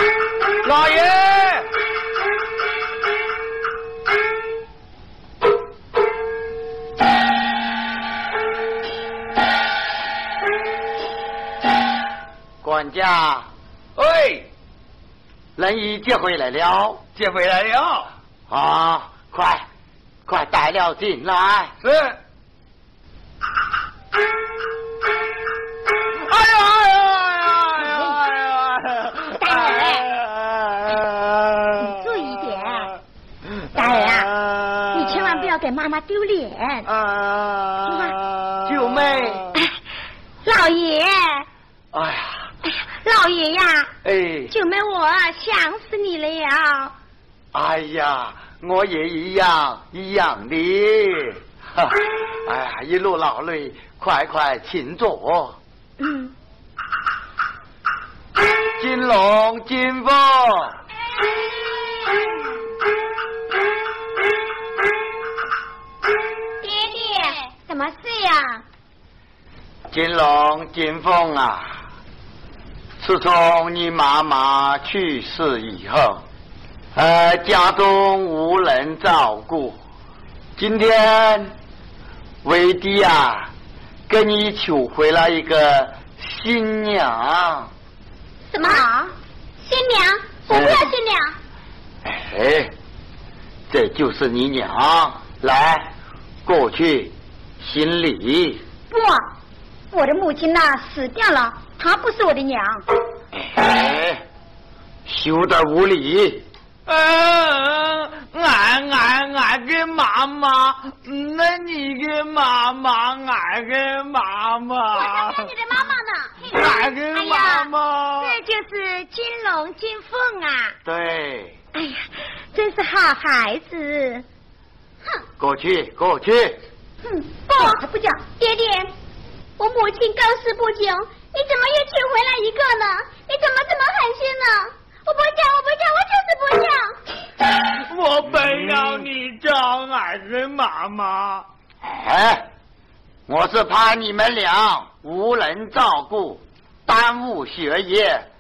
老爷。 管家， 喂， 人已接回来了， 接回来了啊！快带了进来。 是。哎呀！ 大儿，你注意点。大儿啊，你千万不要给妈妈丢脸。 九妹， 老爷。 哎呀， 老爷呀！ 哎， 九妹，我想死你了。 哎呀，我也一样的。哈，哎呀，一路劳累，快请坐。金龙金凤。 爹爹，什么事呀？ 金龙金凤啊，自从你妈妈去世以后，家中无人照顾。今天为弟啊，跟你求回了一个新娘。 什么？新娘？我不要新娘。 哎，这就是你娘，来，过去行礼。 不，我的母亲呐死掉了，她不是我的娘。 哎，休得无礼！ 俺给妈妈，那你给妈妈，俺给妈妈。 我还要你的妈妈呢。 俺给妈妈。 这就是金龙金凤啊。 对。 哎呀，真是好孩子。哼。 过去。 不，我还不讲。爹爹，我母亲告辞不久，你怎么又娶回来一个呢？你怎么这么狠心呢？我不讲，我就是不讲。 我本要你叫俺跟妈妈。 哎，我是怕你们俩无人照顾，耽误学业，